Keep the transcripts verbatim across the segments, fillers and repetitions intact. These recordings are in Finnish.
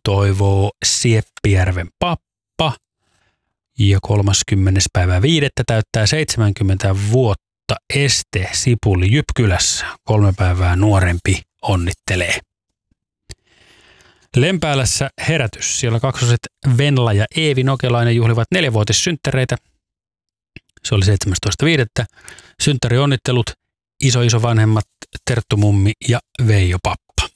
toivoo Sieppijärven pappa. Ja kolmaskymmenes päivä viidettä täyttää seitsemänkymmentä vuotta Este Sipuli Jypkylässä. Kolme päivää nuorempi onnittelee. Lempäälässä herätys. Siellä kaksoset Venla ja Eevi Nokelainen juhlivat neljävuotissynttäreitä. Se oli seitsemästoista viidettä Synttärionnittelut iso iso vanhemmat Terttu Mummi ja Veijo Pappa.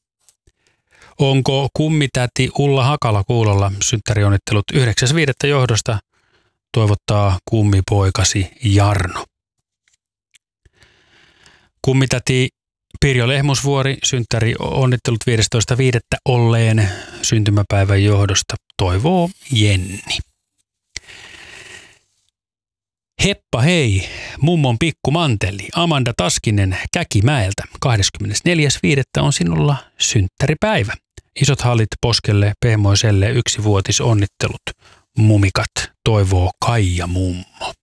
Onko kummitäti Ulla Hakala kuulolla? Synttärionnittelut yhdeksäs viidettä johdosta toivottaa kummipoikasi Jarno. Kummitäti Pirjo Lehmusvuori synttärionnittelut viidestoista viidettä olleen syntymäpäivän johdosta toivoo Jenni. Heppa hei, mummon pikku Manteli, Amanda Taskinen Käkimäeltä. kahdeskymmenesneljäs viidettä on sinulla synttäripäivä. Isot hallit poskelle pehmoiselle yksivuotisonnittelut. Mumikat toivoo Kaija mummo.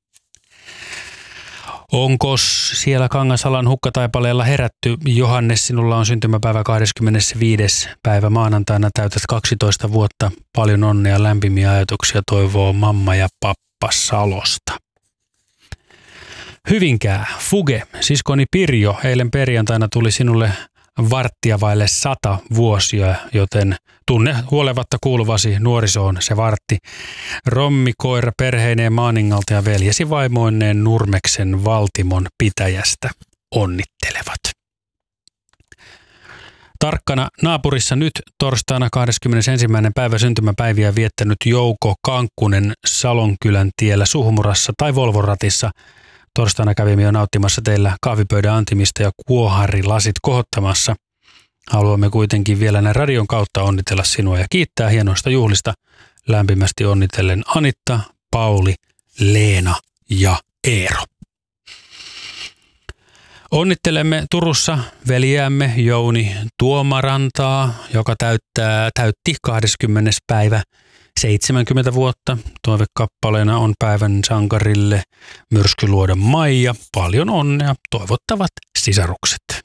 Onko siellä Kangasalan hukkataipaleella herätty? Johannes, sinulla on syntymäpäivä kahdeskymmenesviides päivä maanantaina. Täytät kaksitoista vuotta. Paljon onnea, lämpimiä ajatuksia toivoo mamma ja pappa Salosta. Hyvinkää, Fuge, siskoni Pirjo, eilen perjantaina tuli sinulle varttia vaille sata vuosia, joten tunne huolevatta kuuluvasi nuorisoon se vartti. Rommi koira perheineen Maaningalta ja veljesi vaimoineen Nurmeksen Valtimon pitäjästä onnittelevat. Tarkkana naapurissa nyt torstaina kahdeskymmenesensimmäinen päivä syntymäpäiviä viettänyt Jouko Kankkunen Salonkylän tiellä Suhmurassa tai Volvon ratissa. Torstaina kävimme jo nauttimassa teillä kahvipöydän antimista ja kuoharilasit kohottamassa. Haluamme kuitenkin vielä näin radion kautta onnitella sinua ja kiittää hienoista juhlista. Lämpimästi onnitellen Anitta, Pauli, Leena ja Eero. Onnittelemme Turussa veljäämme Jouni Tuomarantaa, joka täyttää, täytti kahdeskymmenes päivä seitsemänkymmentä vuotta. Toivekappaleena on päivän sankarille Myrskyluodon Maija. Paljon onnea toivottavat sisarukset.